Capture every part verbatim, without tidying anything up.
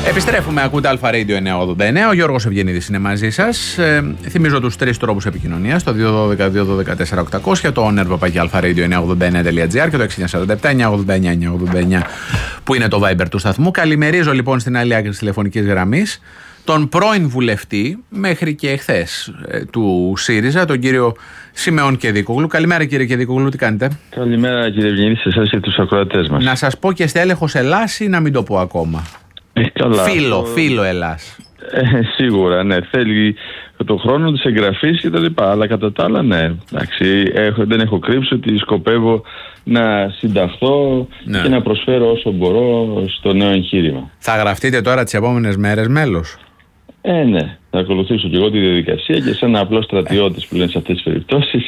Επιστρέφουμε, ακούτε Αλφα Radio εννιακόσια ογδόντα εννέα. Ο Γιώργος Ευγενίδης είναι μαζί σας. Ε, θυμίζω τους τρεις τρόπους επικοινωνίας: το δύο ένα δύο δύο ένα δύο τέσσερα οκτακόσια, το owner παπάκι αλφα radio εννιακόσια ογδόντα εννέα τελεία τζι άρ και το έξι εννιά τέσσερα επτά εννιακόσια ογδόντα εννέα εννιακόσια ογδόντα εννέα που είναι το Viber του σταθμού. Καλημερίζω λοιπόν στην άλλη άκρη της τηλεφωνικής γραμμής τον πρώην βουλευτή μέχρι και εχθές ε, του ΣΥΡΙΖΑ, τον κύριο Σιμεών Κεδίκογλου. Καλημέρα κύριε Κεδίκογλου, τι κάνετε? Καλημέρα κύριε Ευγενίδη, σε εσάς και τους ακροατές μας. Να σας πω και στέλεχος Ελλάς ή να μην το πω ακόμα? Ε, καλά, φίλο, το... φίλο Ελλάς. Ε, σίγουρα, ναι. Θέλει το χρόνο της εγγραφής και τα λοιπά. Αλλά κατά τα άλλα, ναι. Εντάξει, έχω, δεν έχω κρύψει ότι σκοπεύω να συνταχθώ ναι. και να προσφέρω όσο μπορώ στο νέο εγχείρημα. Θα γραφτείτε τώρα τις επόμενες μέρες μέλος? Ε, ναι. Θα ακολουθήσω και εγώ τη διαδικασία και σαν απλός στρατιώτης που λένε σε αυτές τις περιπτώσεις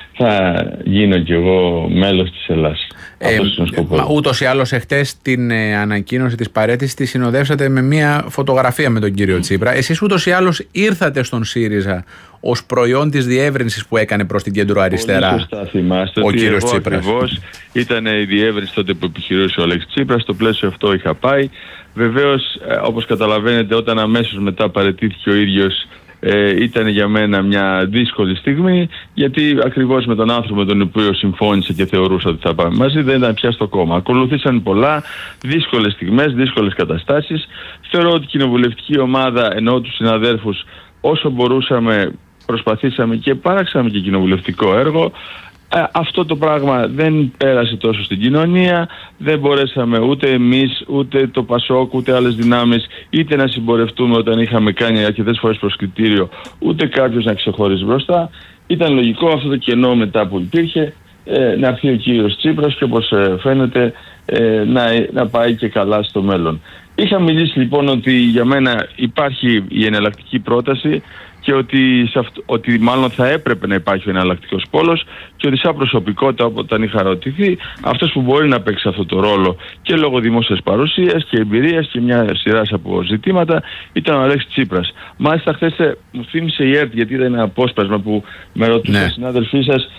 θα γίνω κι εγώ μέλος της Ελλάς. Ε, μα ούτως ή άλλως εχθές την ε, ανακοίνωση της παραίτησης τη συνοδεύσατε με μια φωτογραφία με τον κύριο Τσίπρα. Εσείς ούτως ή άλλως ήρθατε στον ΣΥΡΙΖΑ ως προϊόν της διεύρυνσης που έκανε προς την κέντρο-αριστερά. Πολύ σωστά θυμάστε ο ότι κύριος εγώ Τσίπρας. Ακριβώς ήταν η διεύρυνση τότε που επιχειρούσε ο Αλέξης Τσίπρας. Στο πλαίσιο αυτό είχα πάει. Βεβαίως, όπως καταλαβαίνετε, όταν αμέσως μετά παραιτήθηκε ο ίδιος, Ε, ήταν για μένα μια δύσκολη στιγμή, γιατί ακριβώς με τον άνθρωπο με τον οποίο συμφώνησε και θεωρούσα ότι θα πάμε μαζί δεν ήταν πια στο κόμμα. Ακολούθησαν πολλά δύσκολες στιγμές, δύσκολες καταστάσεις. Θεωρώ ότι η κοινοβουλευτική ομάδα, ενώ τους συναδέρφους, όσο μπορούσαμε προσπαθήσαμε και πάραξαμε και κοινοβουλευτικό έργο. Ε, αυτό το πράγμα δεν πέρασε τόσο στην κοινωνία, δεν μπορέσαμε ούτε εμείς, ούτε το ΠΑΣΟΚ, ούτε άλλες δυνάμεις είτε να συμπορευτούμε όταν είχαμε κάνει αρκετές φορές προσκριτήριο, ούτε κάποιος να ξεχωρίσει μπροστά. Ήταν λογικό αυτό το κενό μετά που υπήρχε ε, να έρθει ο κύριος Τσίπρας και όπως ε, φαίνεται ε, να, να πάει και καλά στο μέλλον. Είχα μιλήσει λοιπόν ότι για μένα υπάρχει η εναλλακτική πρόταση και ότι, σε αυτό, ότι μάλλον θα έπρεπε να υπάρχει ο εναλλακτικός πόλος και ότι σαν προσωπικότητα όταν είχα ρωτηθεί αυτός που μπορεί να παίξει αυτό το ρόλο και λόγω δημόσιας παρουσίας και εμπειρίας και μια σειρά από ζητήματα ήταν ο Αλέξης Τσίπρας. Μάλιστα χθες μου θύμισε η ΕΡΤ, γιατί ήταν ένα απόσπασμα που με ρωτούσε οι συνάδελφοί σας,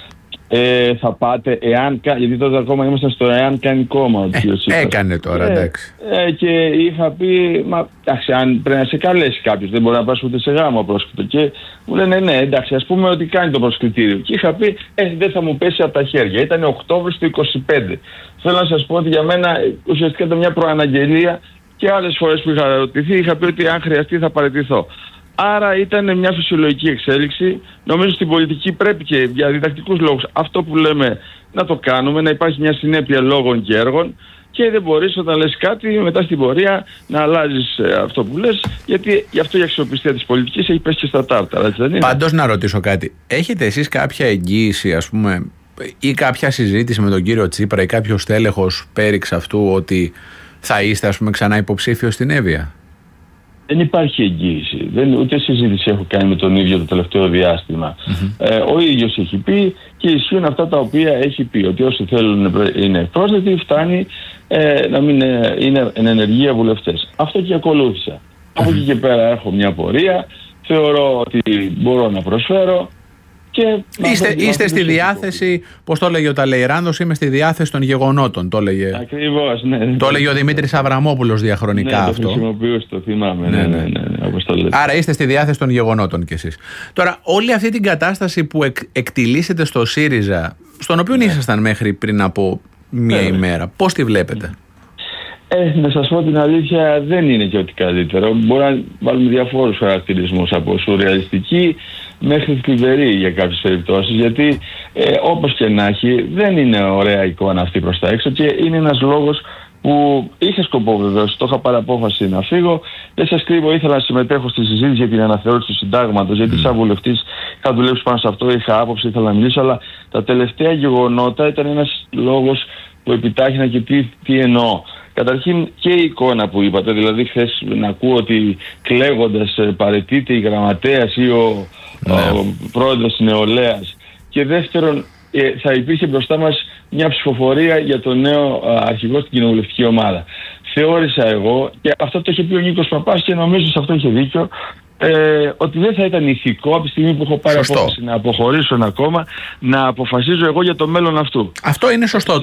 Ε, θα πάτε, εάν κάνει, γιατί τότε ακόμα ήμασταν στο εάν κάνει κόμμα ο κ. Τσίπρας. Έκανε τώρα, ε, εντάξει. Ε, και είχα πει, μα εντάξει, αν πρέπει να σε καλέσει κάποιος, δεν μπορεί να πας ούτε σε γάμο πρόσκριτο. Και μου λένε, ναι, εντάξει, ας πούμε ότι κάνει το προσκριτήριο. Και είχα πει, ε, δεν θα μου πέσει από τα χέρια. Ήταν Οκτώβρης του είκοσι πέντε. Θέλω να σας πω ότι για μένα ουσιαστικά ήταν μια προαναγγελία και άλλες φορές που είχα ρωτηθεί, είχα πει ότι αν χρειαστεί θα παραιτηθώ. Άρα ήταν μια φυσιολογική εξέλιξη. Νομίζω στην πολιτική πρέπει και για διδακτικούς λόγους αυτό που λέμε να το κάνουμε, να υπάρχει μια συνέπεια λόγων και έργων και δεν μπορείς όταν λες κάτι μετά στην πορεία να αλλάζεις αυτό που λες, γιατί γι' αυτό η αξιοπιστία της πολιτικής έχει πέσει και στα τάρταρα, έτσι δεν είναι? Πάντως να ρωτήσω κάτι. Έχετε εσείς κάποια εγγύηση, ας πούμε, ή κάποια συζήτηση με τον κύριο Τσίπρα ή κάποιος τέλεχος πέριξ αυτού ότι θα είστε, ας πούμε, ξανά υποψήφιος στην Εύβοια? Δεν υπάρχει εγγύηση. Δεν, ούτε συζήτηση έχω κάνει με τον ίδιο το τελευταίο διάστημα. Mm-hmm. Ε, ο ίδιος έχει πει και ισχύουν αυτά τα οποία έχει πει. Ότι όσοι θέλουν είναι πρόσθετοι, φτάνει ε, να μην ε, είναι εν ενεργεία βουλευτές. Αυτό και ακολούθησα. Mm-hmm. Από εκεί και πέρα έχω μια πορεία. Θεωρώ ότι μπορώ να προσφέρω. Και είστε είστε στη διάθεση, πώς το έλεγε ο Ταλεϊράνδος, είμαι στη διάθεση των γεγονότων. Το έλεγε, ακριβώς, ναι, ναι. Το έλεγε ο Δημήτρης Αβραμόπουλος διαχρονικά, ναι, αυτό. Το χρησιμοποιούσα, το θυμάμαι. Ναι, ναι, ναι, ναι, ναι, όπως το λέτε. Άρα είστε στη διάθεση των γεγονότων κι εσείς. Τώρα, όλη αυτή την κατάσταση που εκ, εκτιλήσετε στο ΣΥΡΙΖΑ, στον οποίο ναι. ήσασταν μέχρι πριν από μία ναι. ημέρα, πώς τη βλέπετε? Ε, να σας πω την αλήθεια, δεν είναι και ό,τι καλύτερο. Μπορεί να βάλουμε διαφόρους χαρακτηρισμούς, από σουρεαλιστική μέχρι θλιβερή για κάποιες περιπτώσεις, γιατί ε, όπως και να έχει δεν είναι ωραία εικόνα αυτή προς τα έξω και είναι ένας λόγος που είχα σκοπό βεβαίως, το είχα πάρει απόφαση να φύγω. Δεν σας κρύβω, ήθελα να συμμετέχω στη συζήτηση για την αναθεώρηση του συντάγματος, γιατί σαν βουλευτής είχα δουλέψει πάνω σε αυτό, είχα άποψη, ήθελα να μιλήσω, αλλά τα τελευταία γεγονότα ήταν ένας λόγος που επιτάχυνα και τι, τι εννοώ. Καταρχήν και η εικόνα που είπατε, δηλαδή χθες να ακούω ότι κλαίγοντας παραιτείται η γραμματέας ή ο, ναι. ο πρόεδρος της νεολαίας, και δεύτερον ε, θα υπήρχε μπροστά μας μια ψηφοφορία για το νέο α, αρχηγό στην κοινοβουλευτική ομάδα. Θεώρησα εγώ, και αυτό το είχε πει ο Νίκος Παπάς και νομίζω σε αυτό είχε δίκιο, Ε, ότι δεν θα ήταν ηθικό από τη στιγμή που έχω πάρει απόφαση να αποχωρήσω ένα κόμμα, να αποφασίζω εγώ για το μέλλον αυτού. Αυτό είναι σωστό.